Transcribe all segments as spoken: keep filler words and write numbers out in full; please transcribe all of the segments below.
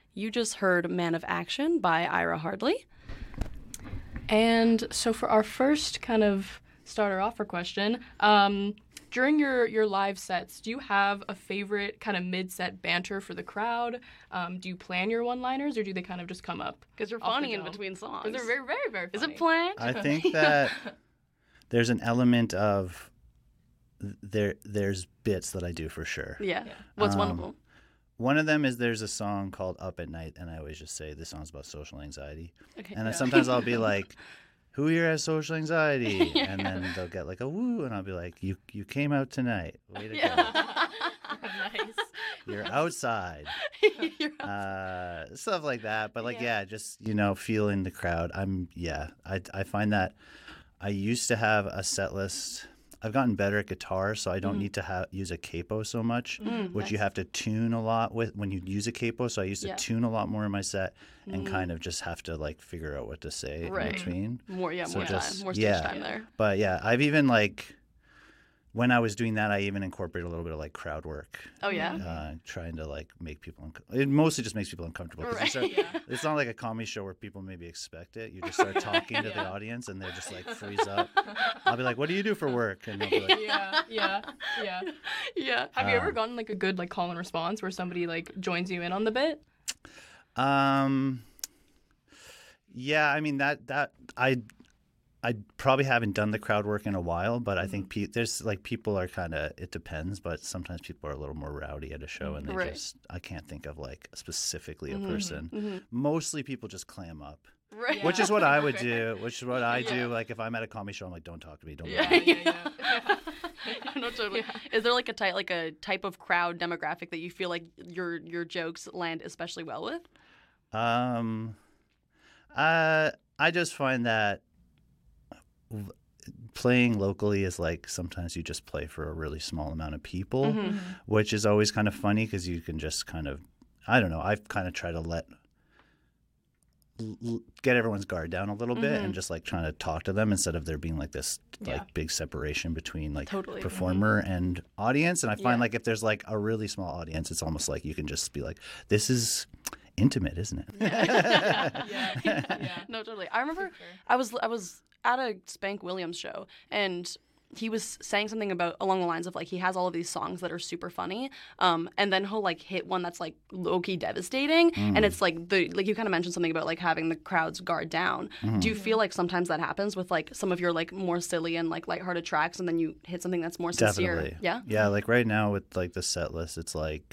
You just heard Man of Action by Ira Hardley. And so for our first kind of starter offer question, um, during your, your live sets, do you have a favorite kind of mid-set banter for the crowd? Um, do you plan your one-liners, or do they kind of just come up? Because you're off the funny in dome? between songs. Because they're very, very, very funny. Is it planned? I think that there's an element of there. There's bits that I do for sure. Yeah. yeah. What's one of Um, them? One of them is there's a song called Up at Night, and I always just say this song's about social anxiety. Okay. And then Yeah. sometimes I'll be like, who here has social anxiety? And then they'll get like a woo, and I'll be like, you you came out tonight. Way to go. Nice. You're outside. You're- Uh, stuff like that. But like, Yeah. yeah. just, you know, feeling the crowd. I'm, yeah, I, I find that I used to have a set list. I've gotten better at guitar, so I don't need to ha- use a capo so much, Mm, which you nice. have to tune a lot with when you use a capo. So I used to Yeah. tune a lot more in my set and Mm. kind of just have to like figure out what to say Right. in between. More, yeah, So more just- time, more stage yeah. time there. But yeah, I've even like, when I was doing that, I even incorporated a little bit of like crowd work, Oh, yeah? uh, trying to like make people. Unco- it mostly just makes people uncomfortable. 'cause you Right. start- Yeah. It's not like a comedy show where people maybe expect it. You just start talking to the Yeah. audience, and they just like freeze up. I'll be like, "What do you do for work?" And they'll be like, Yeah, yeah, yeah. Yeah. Have you ever Uh, gotten like a good like call and response where somebody like joins you in on the bit? Um. Yeah, I mean that that I I probably haven't done the crowd work in a while, but I think pe- there's like people are kind of it depends, but sometimes people are a little more rowdy at a show, and they Right. just I can't think of like specifically a Mhm, person. mhm. Mostly people just clam up, Right. which is what I would do. Okay. Which is what I Yeah. do. Like if I'm at a comedy show, I'm like, don't talk to me, don't. Yeah. look at me." yeah, yeah. no, totally. Is there like a type, like a type of crowd demographic that you feel like your your jokes land especially well with? Um, uh, I just find that l- playing locally is like sometimes you just play for a really small amount of people, Mhm. which is always kind of funny because you can just kind of, I don't know, I've kind of tried to let l- l- get everyone's guard down a little bit Mhm. and just like trying to talk to them instead of there being like this like Yeah. big separation between like Totally. performer and audience. And I find Yeah. like if there's like a really small audience, it's almost like you can just be like, this is intimate, isn't it? yeah, yeah. No, totally. I remember For sure. I was I was at a Spank Williams show, and he was saying something about along the lines of like he has all of these songs that are super funny, um, and then he'll like hit one that's like low key devastating, Mm. and it's like the like you kind of mentioned something about like having the crowd's guard down. Mm-hmm. Do you feel like sometimes that happens with like some of your like more silly and like lighthearted tracks, and then you hit something that's more sincere? Definitely. Yeah. Yeah, like right now with like the set list, it's like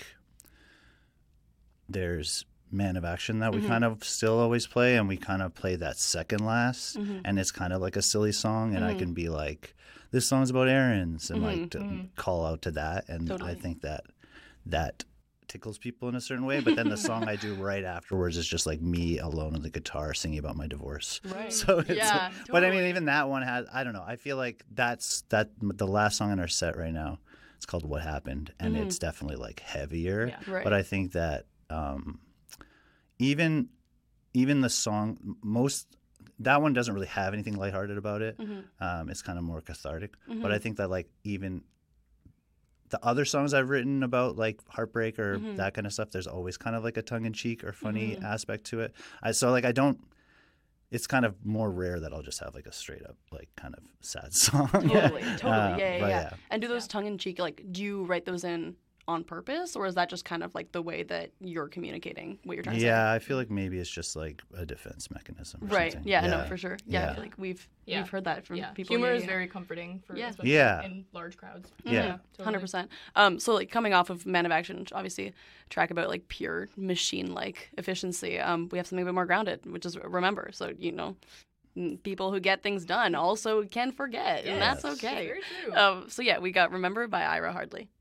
there's Man of Action that we Mhm. kind of still always play, and we kind of play that second last, Mhm. and it's kind of like a silly song, and I Mhm. can be like, this song's about errands, and like Mhm. to Mhm. call out to that, and Totally. I think that that tickles people in a certain way, but then the song I do right afterwards is just like me alone on the guitar singing about my divorce. Right. So it's, Yeah, but I mean, totally. even that one has, I don't know. I feel like that's that the last song in our set right now. It's called What Happened, and Mhm. it's definitely like heavier. Yeah. Right. But I think that um, even even the song m- most that one doesn't really have anything lighthearted about it. Mhm. Um, it's kind of more cathartic. Mhm. But I think that like even the other songs I've written about like heartbreak or Mhm. that kind of stuff, there's always kind of like a tongue in cheek or funny Mhm. aspect to it. I so like I don't. It's kind of more rare that I'll just have like a straight up like kind of sad song. Totally, totally, Uh, yeah, yeah, but yeah. And do those tongue in cheek, like, do you write those in on purpose, or is that just kind of like the way that you're communicating what you're trying to say? Yeah, I feel like maybe it's just like a defense mechanism. Or Right. something. Yeah, no, for sure. Yeah, I Yeah. feel like we've Yeah. we've heard that from Yeah. people. Humor yeah, is yeah. very comforting for Yeah. especially Yeah. in large crowds. Yeah. totally. Hundred percent. Um, so like coming off of Man of Action, which obviously a track about like pure machine-like efficiency. Um, we have something a bit more grounded, which is Remember. So you know, n- people who get things done also can forget, and that's Yes. okay. Very true. Um, so yeah, we got Remember by Ira Hardley.